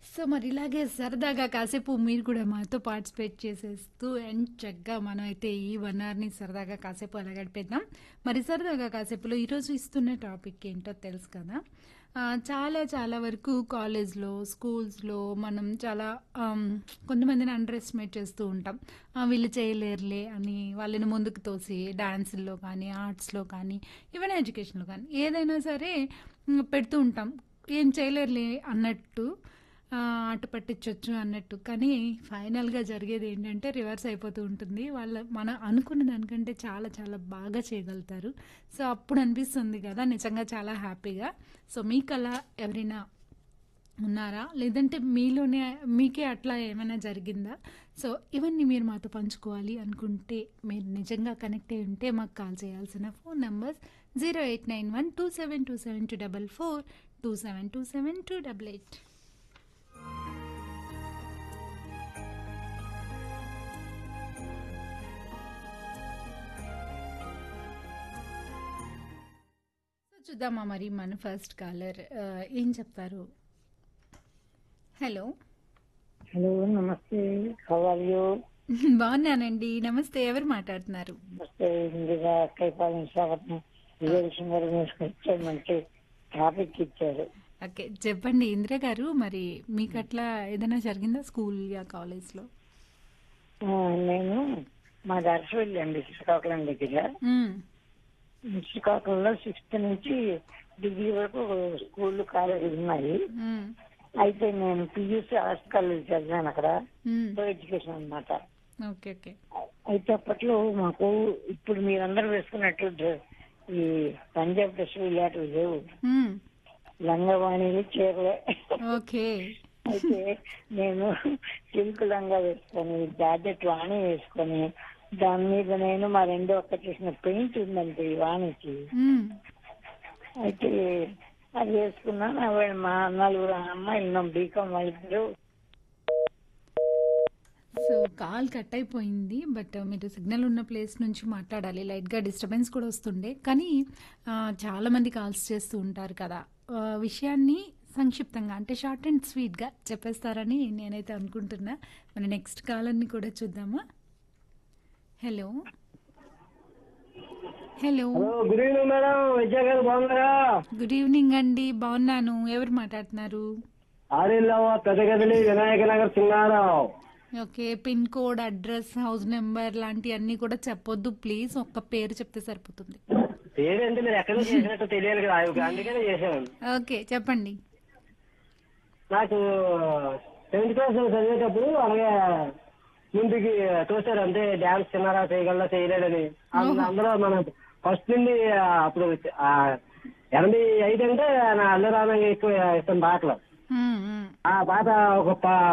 So మరి ఇలాగే సరదాగా కాసేపు మీరు కూడా మాతో పార్టిసిపేట్ చేసేస్తూ చక్కగా మనం అయితే ఈ 1 అవర్‌ని సరదాగా కాసేపు అలా గడిపేద్దాం. మరి సరదాగా కాసేపులో ఈరోజు ఇస్తున్న టాపిక్ ఏంటో తెలుసు కదా! చాలా చాలా వరకు కాలేజ్‌లో, స్కూల్స్‌లో మనం చాలా ఆహ్, కొంతమందిని అండర్ ఎస్టిమేట్ చేస్తూ ఉంటాం. వీళ్ళు చేయలేరులే అని వాళ్ళని ముందుకు తోసి డాన్సుల్లో కానీ, ఆర్ట్స్‌లో కానీ, ఈవెన్ ఎడ్యుకేషన్‌లో కానీ ఏదైనా సరే పెడుతూ ఉంటాం. ఏం చేయలేరులే అన్నట్టు. ఆట పట్టించొచ్చు అన్నట్టు. కానీ ఫైనల్‌గా జరిగేదేంటంటే రివర్స్ అయిపోతూ ఉంటుంది. మనం అనుకున్న దానికంటే చాలా చాలా బాగా చేయగలుగుతారు. సో, అప్పుడు అనిపిస్తుంది గదా! నిజంగా చాలా హ్యాపీగా. సో, మీకలా ఎవరైనా ఉన్నారా? లేదంటే మీకే అట్లా ఏమైనా జరిగిందా? సో, ఇవన్నీ మీరు మాతో పంచుకోవాలి అనుకుంటే, మీరు నిజంగా కనెక్ట్ అయ్యి ఉంటే మాకు కాల్ చేయాల్సిన ఫోన్ నంబర్స్ 0891272724, 27272888. సో, చూద్దామా మరి మన ఫస్ట్ కాలర్ ఏం చెప్తారు? హలో. హలో నమస్తే. How are you? బాగున్నానండి. నమస్తే. ఎవరు మాట్లాడుతున్నారు? నమస్తే. ఇందిగా కైపాలెం స్వాగతం. విజయలక్ష్మి గారు వచ్చారు, మంచి టాపిక్ ఇచ్చారు. ఓకే. చెప్పండి ఇందిర గారు. మరి మీకట్లా ఏదైనా జరిగిందా స్కూల్ కాలేజ్‌లో? నేను మా దర్శవల్లి అండి, శ్రీకాకుళం దగ్గర. హ్మ్. శ్రీకాకుళంలో 6th నుంచి డిగ్రీ వరకు స్కూళ్ళు కాలేజీలు ఉన్నాయి. హ్మ్. అయితే నేను పియూసీ ఆర్ట్స్ కాలేజ్ చదివాను అక్కడ, హ్మ్. ఎడ్యుకేషన్ అన్నమాట. ఓకే. ఓకే. అయితే అప్పట్లో మాకు ఇప్పుడు మీరందరూ వేసుకున్నట్టు ఈ పంజాబ్ డ్రెస్ ఇలాంటివి లేవు. హ్మ్. లంగవాణిలు చీరలే. ఓకే. అయితే నేను సిల్క్ లంగా వేసుకొని జాకెట్ వాణి వేసుకొని దాని మీద నేను మా రెండో అక్క చేసిన పెయింట్ ఉందండి ఈ వాణికి. హ్మ్. అయితే అది వేసుకున్నాను. మా నలుగురు అమ్మాయిలు ఉన్నాం, బీకామ్ వాళ్ళు. సో, కాల్ కట్ అయిపోయింది. బట్ మీరు సిగ్నల్ ఉన్న ప్లేస్ నుంచి మాట్లాడాలి. లైట్‌గా డిస్టర్బెన్స్ కూడా వస్తుండే. కానీ చాలామంది కాల్స్ చేస్తూ ఉంటారు కదా! విషయాన్ని సంక్షిప్తంగా అంటే షార్ట్ అండ్ స్వీట్‌గా చెప్పేస్తారని నేనైతే అనుకుంటున్నా. మన నెక్స్ట్ కాలర్‌ని కూడా చూద్దామా? Hello. Hello. Hello, good evening madam. Vijay గారు బాగున్నారా? గుడ్ ఈవినింగ్ అండి. బాగున్నాను. ఎవరు మాట్లాడుతున్నారు? ఆరిల్లవ Pedagadili Vinayaka Nagar Singarao. Okay. Pin code, address, house number లాంటివన్నీ కూడా చెప్పొద్దు ప్లీజ్. ఒక్క పేరు చెప్తే సరిపోతుంది. పేరేంటి, మీరు ఎక్కడ చేసినట్టు తెలియాలి కదా, అందుకనే చేశాను. ఓకే. చెప్పండి. నాకు 7th క్లాస్ చదివేటప్పుడు అలాగే ముందుకి చూసారు, అంటే డాన్స్ చిన్నారా చేయగలరా చేయలేడని. ఓహో. అందులో మనం ఫస్ట్ నుండి అప్పుడు 85 అంటే నా అల్లరామయ్య ఎక్కువ ఇష్టం పాటలు. హ్మ్. హ్మ్. ఆ పాట ఒక